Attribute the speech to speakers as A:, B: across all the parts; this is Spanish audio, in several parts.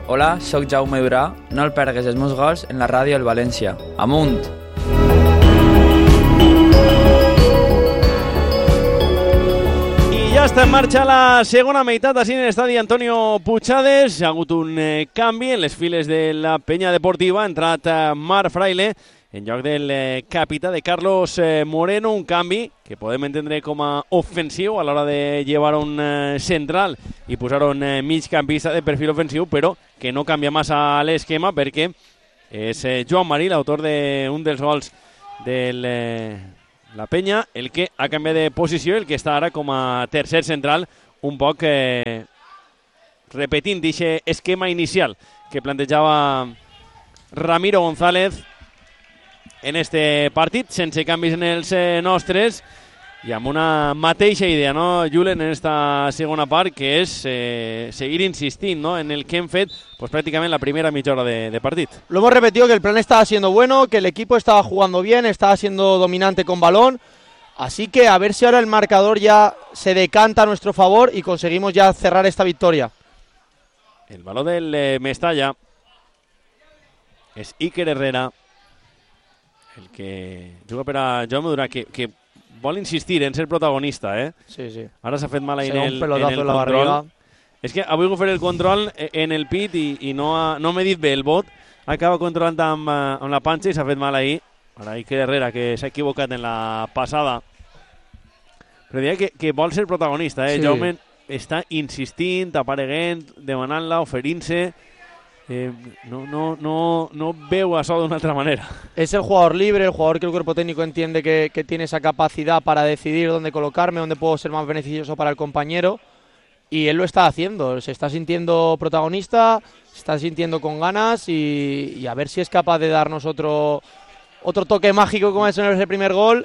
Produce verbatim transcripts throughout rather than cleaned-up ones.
A: Hola, sóc Jaume Durà. No el pergues els meus gols en la ràdio del València. Amunt!
B: Ja està en marxa la segona meitat així en l'estadi Antonio Puigades. Hi ha hagut un eh, canvi en les files de la penya deportiva. Ha entrat eh, Marc Fraile en lloc del eh, capità de Carlos eh, Moreno. Un canvi que podem entendre com a ofensiu a l'hora de llevar un eh, central i posar un eh, migcampista de perfil ofensiu, però que no canvia massa l'esquema perquè és eh, Joan Marí, l'autor d'un dels gols del... Eh, la penya, el que ha canviat de posició, el que està ara com a tercer central, un poc eh, repetint d'aquest esquema inicial que plantejava Ramiro González en este partit, sense canvis en els eh, nostres i amb una mateixa idea, no, Julen, en esta segona part, que és eh, seguir insistint, ¿no?, en el que hem fet pues, prácticamente la primera mitja hora de, de partit.
C: Lo hemos repetido, que el plan estaba siendo bueno, que el equipo estaba jugando bien, estaba siendo dominante con balón, así que a ver si ahora el marcador ya se decanta a nuestro favor y conseguimos ya cerrar esta victoria.
B: El balón del eh, Mestalla és Iker Herrera, el que juga per a Jaume Durà, que, que vol insistir en ser protagonista, eh?
C: Sí, sí.
B: Ara s'ha fet mal ahí en el,
C: un pelotazo
B: en el
C: en la
B: control.
C: barriga.
B: És que avui he fet el control en el pit i, i no, ha, no m'he dit bé el bot. Acaba controlant amb, amb la panxa i s'ha fet mal ahí. Ara Iker Herrera, que s'ha equivocat en la passada. Però diria que, que vol ser protagonista, eh?
C: Sí.
B: Jaume està insistint, apareguent, demanant-la, oferint-se. Eh, no, no, no, no veo això de una otra manera.
C: Es el jugador libre, el jugador que el cuerpo técnico entiende que, que tiene esa capacidad para decidir dónde colocarme, dónde puedo ser más beneficioso para el compañero, y él lo está haciendo, se está sintiendo protagonista, se está sintiendo con ganas y, y a ver si es capaz de darnos otro, otro toque mágico como es en ese primer gol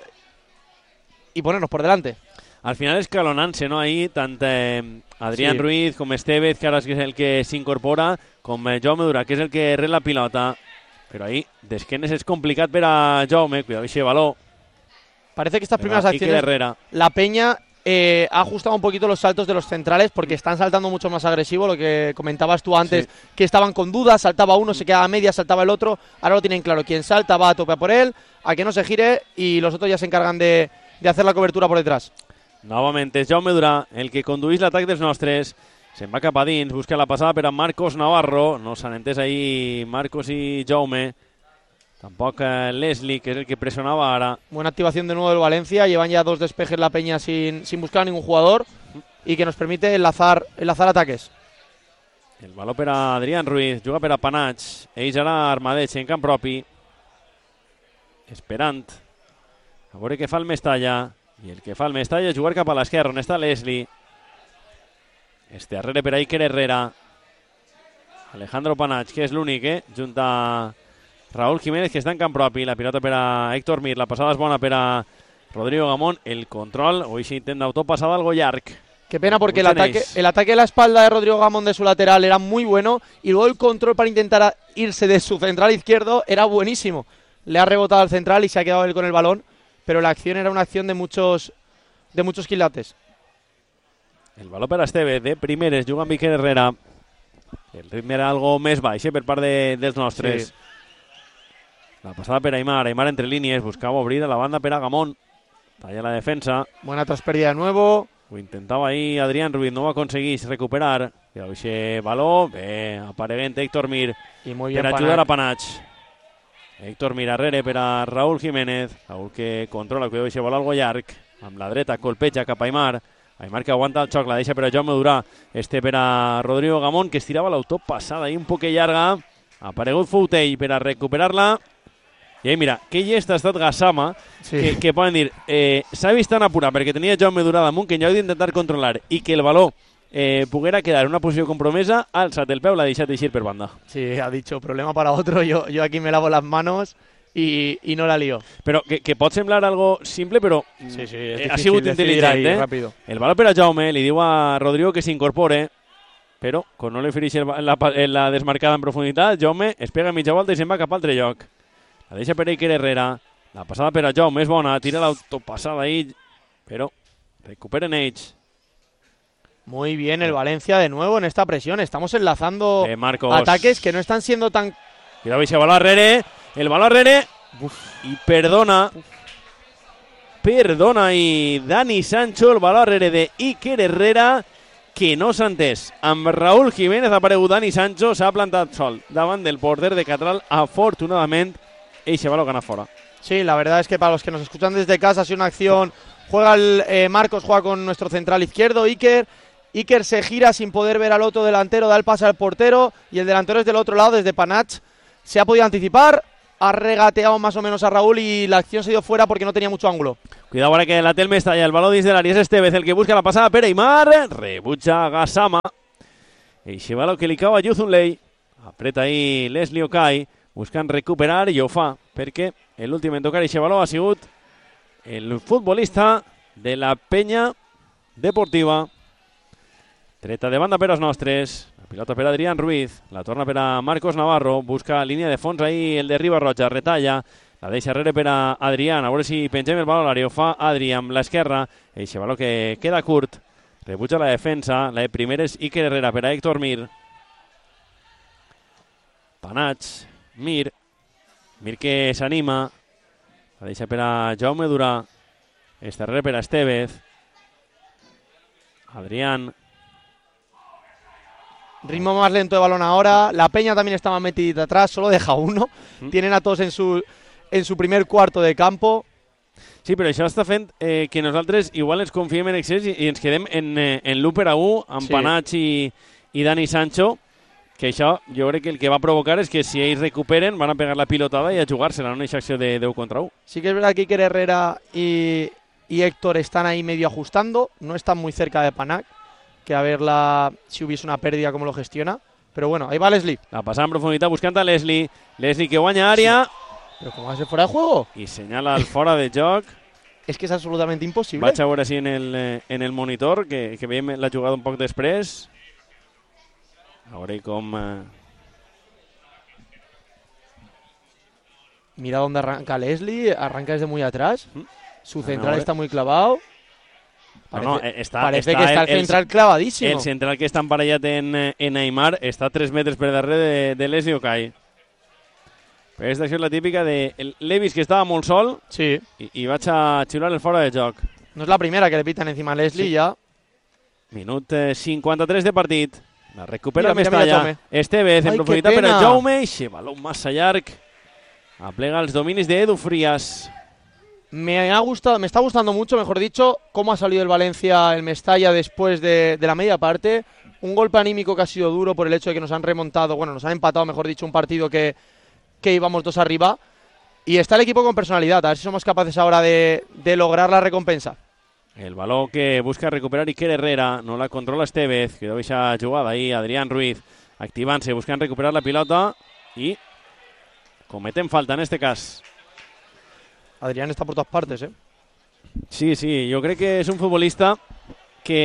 C: y ponernos por delante.
B: Al final escalonant-se, no? Ahí tant eh, Adrián
C: sí.
B: Ruiz com Estevez, que ara és el que s'incorpora, com eh, Jaume Durà, que és el que rep la pilota. Però ahí, d'esquenes és complicat per a Jaume, cuidado ese baló.
C: Parece que estas
B: Pero
C: primeras acciones, la Peña eh, ha ajustado un poquito los saltos de los centrales porque están saltando mucho más agresivo, lo que comentabas tú antes, sí. que estaban con dudas, saltaba uno, se quedaba a media, saltaba el otro, ahora lo tienen claro, quien salta va a tope por él, a que no se gire y los otros ya se encargan de, de hacer la cobertura por detrás.
B: Novament és Jaume Durà el que conduís l'atac dels nostres. Se'n va cap a dins, busca la passada per a Marcos Navarro. No s'han entès ahí Marcos i Jaume. Tampoc eh, Leslie, que és el que presionava ara.
C: Buena activación de nuevo del Valencia. Llevan ya dos despejes la Peña sin, sin buscar a ningún jugador y que nos permite enlazar, enlazar ataques.
B: El baló per a Adrián Ruiz, juga per a Panach. Ells ara armadets en camp propi. Esperant. A veure què fa el Mestalla. I el que fa el Mestalla és jugar cap a l'esquerra, on està Leslie. Este arrere per a Iker Herrera. Alejandro Panach, que és l'únic, eh? Junt a Raúl Jiménez, que està en camp propi. La pilota per a Héctor Mir, la passada és bona per a Rodrigo Gamón. El control, o ese intent d'autopasada, algo llarg.
C: Qué pena porque el ataque, el ataque de la espalda de Rodrigo Gamón de su lateral era muy bueno y luego el control para intentar irse de su central izquierdo era buenísimo. Le ha rebotado al central y se ha quedado él con el balón. Pero la acción era una acción de muchos de muchos quilates.
B: El baló per a Estevez, de primeres, juga amb Iker Herrera. El ritme era algo més baix, eh, per part de, dels nostres. Sí. La passada per a Aimar, Aimar entre línies, buscava obrir a la banda per a Gamón. Talla la defensa.
C: Buena traspérida de nuevo.
B: Ho intentava ahí Adrián Ruiz, no ho aconseguís recuperar. Cuidado ese baló, bé, apareguent Héctor Mir.
C: I muy bien
B: per ajudar a Panach. Héctor Mir arrere per a Raúl Jiménez. Raúl que controla, cuidado ese baló algo llarg. Amb la dreta, colpeja cap a Aimar. Aimar que aguanta el xoc, la deixa per a Jaume Durà. Este per a Rodrigo Gamón, que estirava l'autopassada ahí un poquet llarga. Ha aparegut Foutell per a recuperar-la. I ahí mira, que llesta ha estat Gassama, sí. que, que poden dir, eh, s'ha vist tan apurat perquè tenia Jaume Durà damunt que ja heu d'intentar controlar i que el baló eh, poguera quedar en una posició compromesa, ha alçat el peu, l'ha deixat eixir per banda.
C: Sí, ha dicho, problema para otro, yo, yo aquí me lavo las manos y, y no la lío.
B: Però que, que pot semblar algo simple, però
C: sí, sí,
B: eh, ha sigut intel·ligent. Eh?
C: Rápido.
B: El baló per a Jaume, li diu a Rodrigo que s'incorpore, però quan no li ofereix la, la desmarcada en profunditat, Jaume es pega mitja volta i se'n va cap a altre lloc. La deixa per Iker Herrera, la passada per a Jaume és bona, tira l'autopassada ahí, però recuperen ells.
C: Muy bien el Valencia de nuevo en esta presión. Estamos enlazando
B: eh, Marcos.
C: ataques que no están siendo tan...
B: Cuidado, ese balón a Rere. El balón a Rere. Uf. Y perdona. Uf. Perdona y Dani Sancho. El balón a Rere de Iker Herrera. Que no s'ha entès. Amb Raúl Jiménez ha aparegut Dani Sancho. S'ha plantat sol davant del porter de Catral. Afortunadament, eixe balón gana fora.
C: Sí, la verdad es que para los que nos escuchan desde casa ha sido una acción. Juega el eh, Marcos, juega con nuestro central izquierdo, Iker. Iker se gira sin poder ver al otro delantero, da el pase al portero y el delantero es del otro lado, desde Panach. Se ha podido anticipar, ha regateado más o menos a Raúl y la acción se dio fuera porque no tenía mucho ángulo.
B: Cuidado ahora que la Telme está ya, el balón desde el área, es Estevez el que busca la pasada per Aimar, rebutja Gassama. Eixe balón que li cau a Yuzunlei, apreta ahí Leslie Okai, buscan recuperar i ho fa, perquè l'últim en tocar eixe balón ha sigut el futbolista de la Penya Deportiva. Treta de banda per als nostres. La pilota per Adrián Ruiz. La torna per a Marcos Navarro. Busca línia de fons ahí el de Ribarroja. Retalla. La deixa darrere per a Adrián. A veure si pengem el baló a l'àrea. Ho fa Adri amb l'esquerra. Eixe baló que queda curt. Rebutja la defensa. La de primer és Iker Herrera per a Héctor Mir. Panach. Mir. Mir que s'anima. La deixa per a Jaume Durà. Està darrere per a Estevez. Adrián.
C: Ritmo más lento de balón ahora. La Peña también está más metidita atrás. Solo deja uno. Mm. Tienen a todos en su, en su primer cuarto de campo.
B: Sí, però això està fent eh, que nosaltres igual ens confiem en excés i, i ens quedem en, eh, en l'u per a u amb sí. Panach i, i Dani Sancho, que això jo crec que el que va provocar és que si ells recuperen van a pegar la pilotada i a jugar-se-la en una acció de deu contra u.
C: Sí que es verdad que Iker Herrera y, y Héctor están ahí medio ajustando. No están muy cerca de Panach, que a ver la, si hubiese una pérdida cómo lo gestiona. Pero bueno, ahí va Leslie.
B: La pasada en profunditat buscant a Leslie. Leslie que guanya àrea.
C: Sí. Pero ¿cómo va a ser fuera de juego?
B: I senyala el fora de joc.
C: Es que es absolutamente imposible.
B: Vaig a veure si en el, en el monitor, que, que veiem la jugada un poc després. A veure com... Eh...
C: Mira dónde arranca Leslie. Arranca desde muy atrás. ¿Mm? Su central no, está muy clavado. Parece,
B: no, no, està,
C: parece
B: està
C: que está el, el central clavadísimo.
B: El central que està emparellat en, en Aimar està a tres metres per darrere de, de Leslie Okai. Però aquesta acció és la típica de Levis, que estava molt sol,
C: sí.
B: i, i vaig a xiular el fora de joc.
C: No és la primera que le pitan encima a Leslie, sí. Ja.
B: Minut eh, cinquanta-tres de partit. La recupera mira, Mestalla. Mira, Estevez en profunditat per a Jaume. Eixe baló massa llarg. Aplega els dominis d'Edu Frías.
C: Me ha gustado, me está gustando mucho, mejor dicho, cómo ha salido el Valencia, el Mestalla después de, de la media parte. Un golpe anímico que ha sido duro por el hecho de que nos han remontado, bueno, nos han empatado, mejor dicho, un partido que, que íbamos dos arriba. Y está el equipo con personalidad, a ver si somos capaces ahora de, de lograr la recompensa.
B: El balón que busca recuperar Iker Herrera, no la controla Estevez, quedó esa jugada ahí, Adrián Ruiz, activant-se, buscan recuperar la pilota y cometen falta en este cas.
C: Adrián está por todas partes, ¿eh?
B: Sí, sí, jo crec que és un futbolista que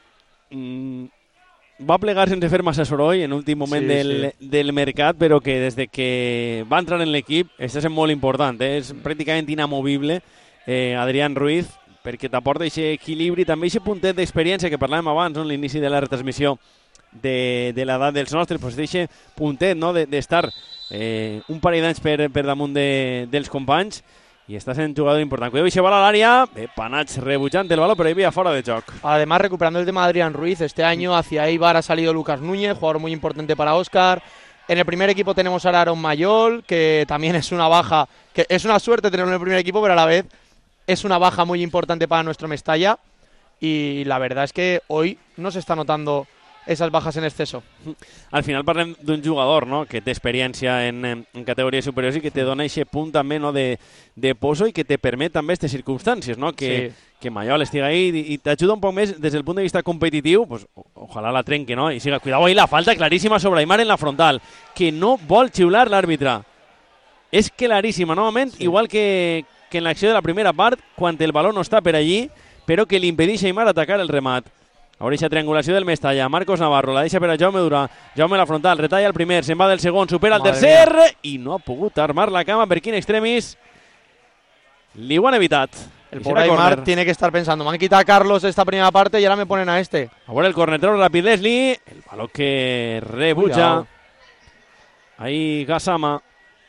B: mmm, va plegar sense fer massa soroll en l'últim moment sí, del, sí. del mercat, però que des de que va entrar en l'equip està sent molt important, eh? És pràcticament inamovible eh, Adrián Ruiz, perquè t'aporta aquest equilibri, també aquest puntet d'experiència que parlàvem abans, no? En l'inici de la retransmissió de, de l'edat dels nostres, pues aquest puntet, no? d'estar de, eh, un parell d'anys per, per damunt de, dels companys, y está siendo un jugador importante. Cuidado y se va al área. Panach rebujante el balón, pero ahí vía fuera de joc.
C: Además, recuperando el tema de Adrián Ruiz, este año hacia Eibar ha salido Lucas Núñez, jugador muy importante para Óscar. En el primer equipo tenemos a Aaron Mayol, que también es una baja, que es una suerte tenerlo en el primer equipo, pero a la vez es una baja muy importante para nuestro Mestalla. Y la verdad es que hoy no se está notando esas bajas en exceso.
B: Al final parlem d'un jugador, no?, que té experiència en, en categories superiors i que te dona aquest punt també, no?, de, de poso i que te permet també aquestes circumstàncies, no?, que, sí. que Mayol estigui ahí i, i t'ajuda un poc més des del punt de vista competitiu, pues, ojalà la trenque, no?, i siga, cuidado ahí la falta claríssima sobre Aimar en la frontal, que no vol xiular l'àrbitre. És claríssima, novament, sí. Igual que, que en l'acció de la primera part, quan el baló no està per allí, però que li impedeix a Aimar atacar el remat. Ahora esa triangulació del Mestalla, Marcos Navarro, la deixa per a Jaume Durà, Jaume la frontal, retalla el primer, se'n va del segon, supera el Madre tercer mía. I no ha pogut armar la cama per quin extremis li ho han evitat.
C: El
B: Y
C: pobre
B: será
C: Aimar
B: córner.
C: tiene que estar pensando, me han quitado a Carlos esta primera parte y ahora me ponen a este.
B: Ahora el cornetero Rapid Leslie. El balón que rebucha.
C: Cuidado.
B: Ahí Gassama.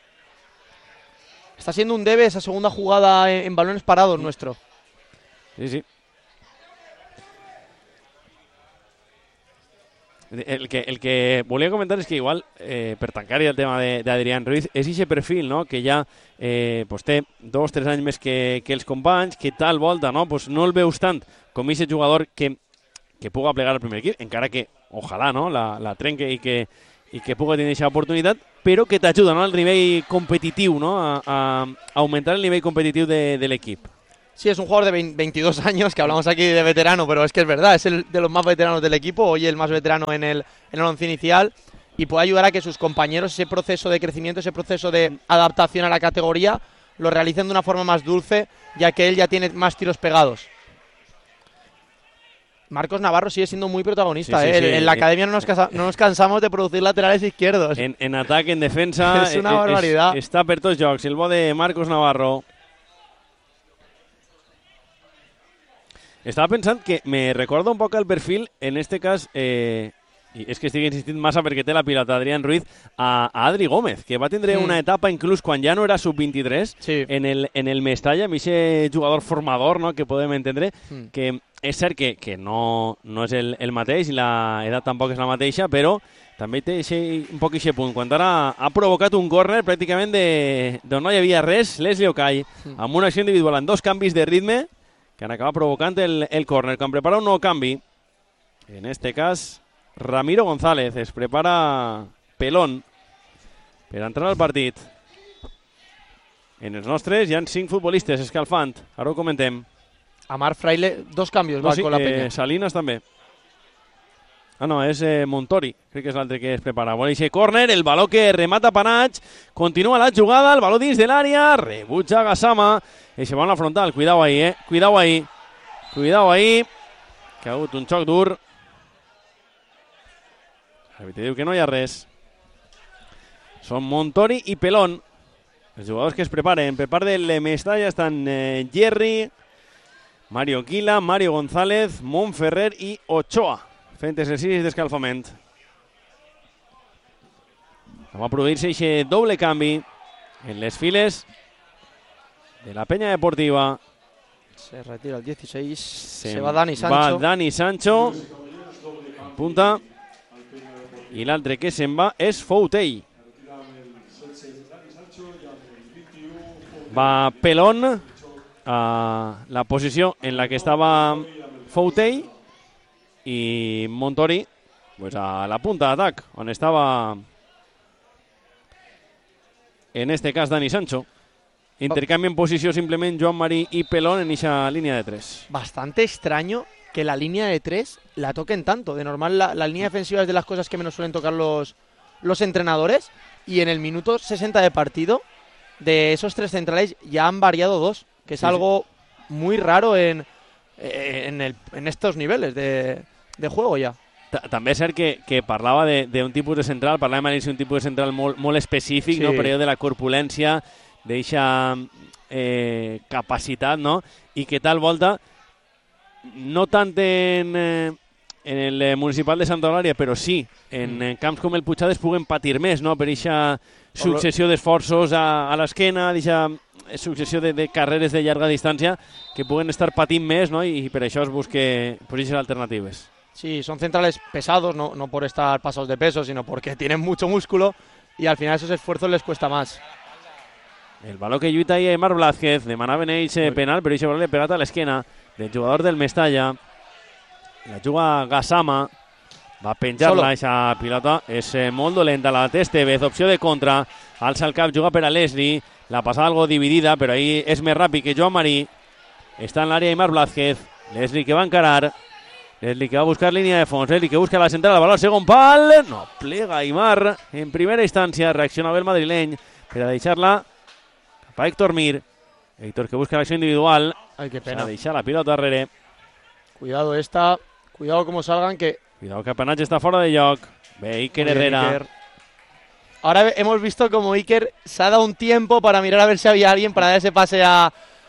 C: Está siendo un debe esa segunda jugada en, en balones parados nuestro.
B: Sí, sí. El que, el que volia comentar és que igual, eh, per tancar ja el tema de, de Adrián Ruiz, és aquest perfil, no?, que ja eh, pues té dos, tres anys més que, que els companys, que tal volta, no?, pues no el veus tant com aquest jugador que, que puga plegar al primer equip, encara que, ojalà, no?, la, la trenque i que, i que puga tenir aquesta oportunitat, però que t'ajuda, no?, al nivell competitiu, no?, a, a augmentar el nivell competitiu de, de l'equip.
C: Sí, es un jugador de veintidós años, que hablamos aquí de veterano, pero es que es verdad, es el de los más veteranos del equipo, hoy el más veterano en el, en el once inicial, y puede ayudar a que sus compañeros ese proceso de crecimiento, ese proceso de adaptación a la categoría, lo realicen de una forma más dulce, ya que él ya tiene más tiros pegados. Marcos Navarro sigue siendo muy protagonista,
B: Sí, sí,
C: ¿eh?
B: sí.
C: En la academia no nos, casa, no nos cansamos de producir laterales izquierdos.
B: En, en ataque, en defensa...
C: Es una barbaridad.
B: Es, està per tots jocs. El bo de Marcos Navarro. Estava pensant que me recorda un poc el perfil, en este cas, eh, i és que estic insistint massa perquè té la pilota Adrián Ruiz, a, a Adri Gómez, que va tindre mm. una etapa inclús quan ja no era sub vint-i-tres,
C: sí.
B: en, el, en el Mestalla, amb aquest jugador formador, no?, que podem entendre, mm. que és cert que, que no, no és el, el mateix, i l'edat tampoc és la mateixa, però també té eixe, un poc aquest punt. Quan ara ha provocat un córner pràcticament d'on no hi havia res, Leslie Okai, mm. amb una acció individual, en dos canvis de ritme, que han acabat provocant el, el córner, que han preparat un nou canvi. En este cas, Ramiro González es prepara Pelón per entrar al partit. En els nostres hi ha cinc futbolistes escalfant, ara ho comentem.
C: Amar Fraile, dos canvios
B: no,
C: va
B: sí,
C: con la
B: eh,
C: Peña.
B: Salinas també. Ah, no, és eh, Montori, crec que és l'altre que es prepara. Vol eixe córner, el baló que remata Panach, continua la jugada, el baló dins de l'àrea, rebutja Gassama, eixe baló a la frontal, cuidao ahí, eh, cuidao ahí, cuidao ahí, que ha hagut un xoc dur. L'àrbitre diu que no hi ha res. Són Montori i Pelón, els jugadors que es preparen. Per part del Mestalla estan eh, Jerry, Mario Quila, Mario González, Montferrer i Ochoa, fent exercicis d'escalfament. Va produir-se aquest doble canvi en les files de la Peña Deportiva.
C: Se retira el dieciséis, se,
B: se
C: va Dani Sancho.
B: Va Dani Sancho, punta, i l'altre que se'n va és Foutell. Va Pelón a la posició en la que estava Foutell, i Montori pues a la punta d'atac, on estava en este cas Dani Sancho. Intercambien posició simplement Joan Marí i Pelón en esa línea de tres.
C: Bastante extraño que la línea de tres la toquen tanto. De normal la, la línea defensiva es de las cosas que menos suelen tocar los, los entrenadores, y en el minuto sesenta de partido de esos tres centrales ya han variado dos, que es sí, algo sí. muy raro en, en, el, en estos niveles de... de juego ja.
B: També és cert que, que parlava d'un tipus de central, parlàvem d'un tipus de central molt, molt específic, sí. no? Per allò de la corpulència, d'eixa eh, capacitat, no? I que tal volta, no tant en, eh, en el municipal de Santa Eulàlia, però sí, en, en camps com el Puigades puguen patir més, no? Per eixa successió d'esforços a, a l'esquena, d'eixa successió de, de carreres de llarga distància, que puguen estar patint més, no? I, i per això es busque per aquestes alternatives.
C: Sí, son centrales pesados, no, no por estar pasados de peso, sino porque tienen mucho músculo y al final esos esfuerzos les cuesta más.
B: El baló que lluita ahí Aimar Blázquez, demanaven ells eh, penal, però això le pegat a l'esquena del jugador del Mestalla. La juga Gassama, va penjar-la aquesta pilota, és eh, molt dolenta, la té Estevez, opció de contra, alça el cap, juga per a Leslie, la passada algo dividida, però ahí és més ràpid que Joan Marí. Està en l'àrea Aimar Blázquez, Leslie que va encarar, Leslie que va a buscar línea de fons, Leslie que busca la central, el balón al segon pal, no plega Aimar en primera instancia, reacciona bé el madrileny per a deixar-la cap a Héctor Mir, Héctor que busca l'acció individual.
C: Ay, qué pena.
B: Se deixa la pilota darrere.
C: Cuidado esta, cuidado como salgan que...
B: Cuidado que Panach está fuera de lloc. Ve Iker Herrera. Iker.
C: Ahora hemos visto como Iker se ha dado un tiempo para mirar a ver si había alguien para dar ese pase a,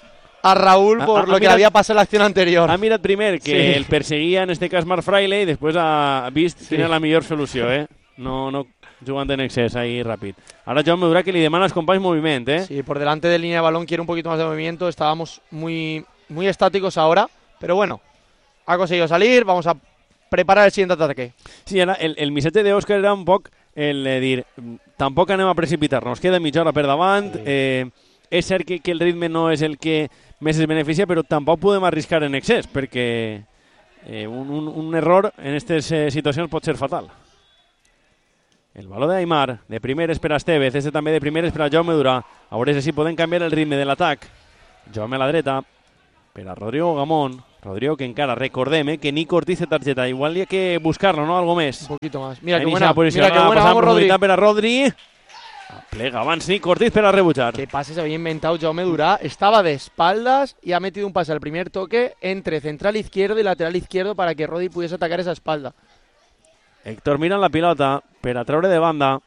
C: a Raúl por
B: ha, ha
C: lo que
B: mirat,
C: le havia passat l'acció anterior.
B: Ha mirat primer que
C: sí.
B: el perseguia, en este cas, Marc Fraile, i després ha vist sí. quina és la millor solució, eh? No, no jugant en excés ahí ràpid. Ahora Jaume Durà que li demana als companys moviment, eh?
C: Sí, por delante de línea de balón quiere un poquito más de movimiento. Estábamos muy, muy estáticos ahora, pero bueno, ha conseguido salir. Vamos a preparar el siguiente ataque.
B: Sí, era el, el missatge d'Òscar era un poc el de dir, tampoc anem a precipitar-nos, queda mitja hora per davant, sí. eh, és cert que, que el ritme no és el que més es beneficia, però tampoc podem arriscar en excés, perquè eh, un, un, un error en aquestes eh, situacions pot ser fatal. El valor d'Aimar, de primeres per a Estevez, este també de primeres per a Jaume Durà. A veure si podem canviar el ritme de l'atac. Jaume a la dreta, per a Rodrigo Gamón. Rodrigo que encara, recordem, eh, que Nico Ortiz té targeta. Igual hi ha que buscar-lo, ¿no? Algo més.
C: Un poquito más. Mira que buena, mira que buena,
B: vamos Rodri. Per a Rodri. Plega abans Nico Ortiz per a rebutjar.
C: Qué pase se había inventado Jaume Durà. Estaba de espaldas y ha metido un pase al primer toque entre central izquierdo y lateral izquierdo para que Rodri pudiese atacar esa espalda.
B: Héctor mira la pilota per a treure de banda.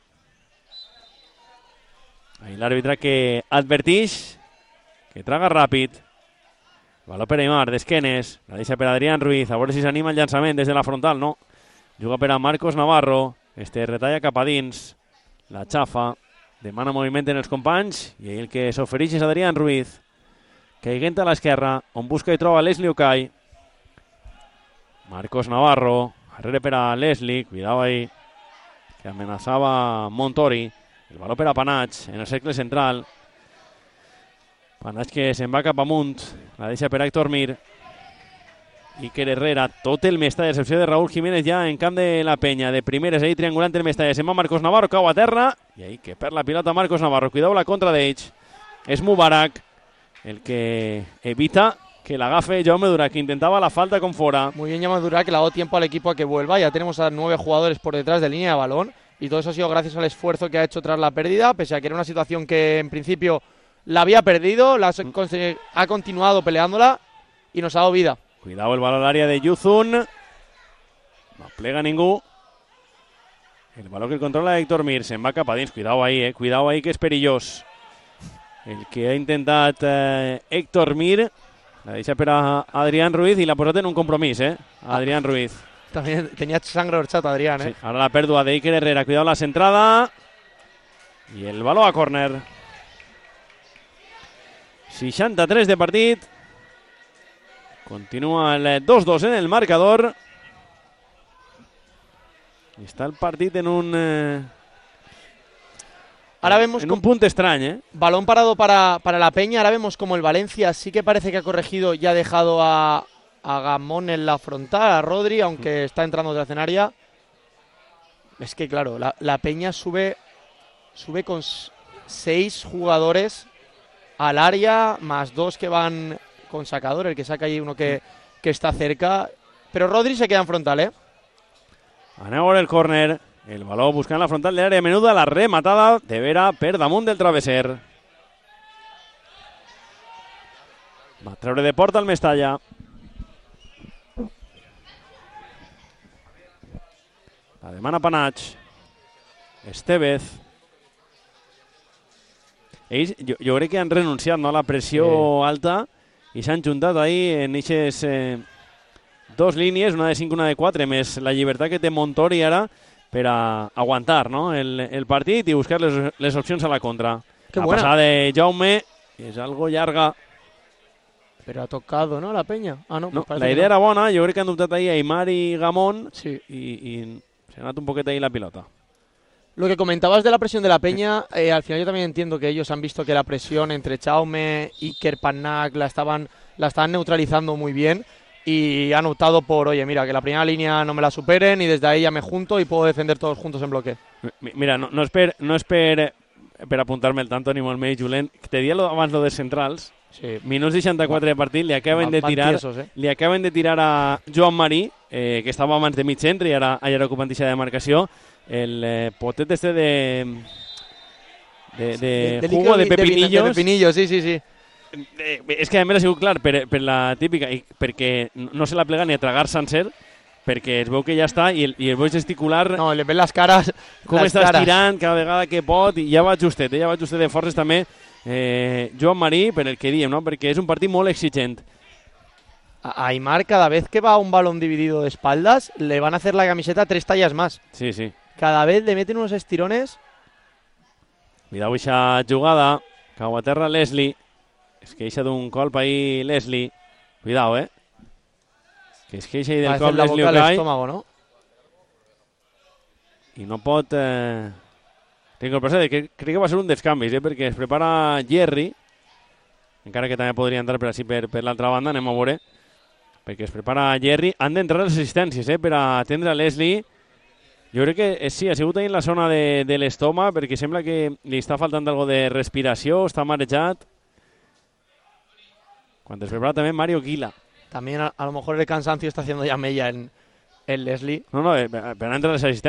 B: Ahí l'àrbitre que advertix que traga ràpid. Baló per a Aimar, d'esquenes. La deixa per a Adrián Ruiz. A veure si s'anima el llançament des de la frontal, no. Juga per a Marcos Navarro. Este retalla cap a dins. La xafa. Demana moviment en els companys. I el que s'ofereix és Adrián Ruiz. Caiguent a l'esquerra, on busca i troba Leslie Okai. Marcos Navarro. Arrere per a Leslie. Cuidado ahí. Que amenaçava Montori. El baló per a Panach en el cercle central. Panach que se'n va cap amunt. La deixa per a Héctor Mir. Iker Herrera. Tot el Mestalla. Excepció de Raúl Jiménez ja en camp de la Penya. De primeres ahí triangulant el Mestalla. Se'n va Marcos Navarro. Cau a terra. I ahí que perd la pilota Marcos Navarro. Cuidado la contra d'ells. És Mubarak el que evita que la agafe Jaume Durà, que intentaba la falta con fuera.
C: Muy bien Jaume Durà, que le ha dado tiempo al equipo a que vuelva. Ya tenemos a nueve jugadores por detrás de línea de balón. Y todo eso ha sido gracias al esfuerzo que ha hecho tras la pérdida, pese a que era una situación que en principio la había perdido, la ha continuado peleándola y nos ha dado vida.
B: Cuidado el balón al área de Yuzun. No plega ningú. El balón que controla Héctor Mir. Se'n va cap a dins. Cuidado ahí, eh. Cuidado ahí que és perillós. El que ha intentat eh, Héctor Mir. La deixa per a Adrián Ruiz i l'ha posat en un compromís, eh. Adrián Ruiz.
C: También tenía sangre horchata, Adrián, ¿eh?
B: Sí, ahora la pérdida de Iker Herrera. Cuidado la centrada. Y el balón a córner. seixanta-tres de partit. Continúa el dos dos en el marcador. Y está el partido en un... Eh,
C: ahora vemos
B: en un punto extraño, ¿eh?
C: Balón parado para, para la Peña. Ahora vemos como el Valencia sí que parece que ha corregido y ha dejado a... a Gamón en la frontal, a Rodri, aunque está entrando de escenaria. Es que claro, la, la Peña sube sube con seis jugadores al área, más dos que van con sacador, el que saca ahí uno que, que está cerca. Pero Rodri se queda en frontal, ¿eh?
B: Anem a el córner. El balón buscant la frontal de l'àrea menuda, la rematada de Vera per damunt del travesser. Va treure de porta el Mestalla. La demana Panach. Estevez. Ells, jo, jo crec que han renunciat, no, a la pressió sí. alta i s'han juntat ahí en aquestes eh, dos línies, una de cinc, una de quatre, més la llibertat que té Montori ara per a aguantar, no, el, el partit i buscar les, les opcions a la contra.
C: Qué
B: la
C: buena.
B: passada de Jaume és algo llarga.
C: Pero ha tocado, ¿no, la Peña? Ah, no,
B: no
C: pues
B: la idea
C: no.
B: era bona, jo crec que han dubtat ahí Aimar i Gamón
C: sí.
B: i, i se ha anat un poquet ahí la pilota.
C: Lo que comentabas de la presión de la Peña, eh, al final yo también entiendo que ellos han visto que la presión entre Jaume, Iker, Panach la estaban, la estaban neutralizando muy bien y han optado por, oye, mira, que la primera línea no me la superen y desde ahí ya me junto y puedo defender todos juntos en bloque.
B: Mira, no, no és per, no és per, per apuntar-me el tanto ni molt més, Julen. Te dia lo, abans lo de centrals.
C: Sí.
B: Minuts seixanta-quatre de partit, li acaben
C: van,
B: de tirar
C: tiesos, eh?
B: li acaben de tirar a Joan Marí, eh, que estava abans de mig centre i ara, ara ocupant eixa demarcació. El eh, potet este de de, de, de, de jugo de pepinillos.
C: De, de pepinillos, sí, sí, sí.
B: Eh, és que a més ha sigut clar per, per la típica, i perquè no se la plega ni a tragar sencer, perquè es veu que ja està i el, i el veu gesticular
C: No, le ven les cares.
B: com
C: les
B: està
C: cares.
B: estirant cada vegada que pot i ja va justet, eh? ja va justet de forces també eh, Joan Marí, per el que diem, no? Perquè és un partit molt exigent.
C: A Aimar, cada vez que va a un balón dividido de espaldas, le van a hacer la camiseta tres tallas más.
B: Sí, sí.
C: Cada vez le meten unos estirones.
B: Cuidao aquesta jugada, cau a terra Leslie, es queixa d'un colp ahí Leslie, cuidao, eh? Que es queixa ahí del
C: Parece
B: colp
C: la
B: Leslie
C: boca del
B: Okai
C: estómago, ¿no?
B: i no pot... Eh... Tinc el placer de que crec que va ser un dels canvis, eh? Perquè es prepara Jerry, encara que també podria entrar per així per, per l'altra banda, anem a veure, perquè es prepara Jerry, han d'entrar les assistències eh? Per atendre a Leslie. Jo crec que eh, sí, ha sigut ahí en la zona de, de l'estómac, perquè sembla que li està faltant algo de respiració, està marejat. Quan es prepara també Mario Guila.
C: También a, a lo mejor el cansancio está haciendo ya mella en, en Leslie.
B: No, no, eh, per entrar les assistències.